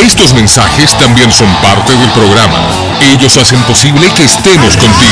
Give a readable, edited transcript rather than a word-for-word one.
Estos mensajes también son parte del programa. Ellos hacen posible que estemos contigo.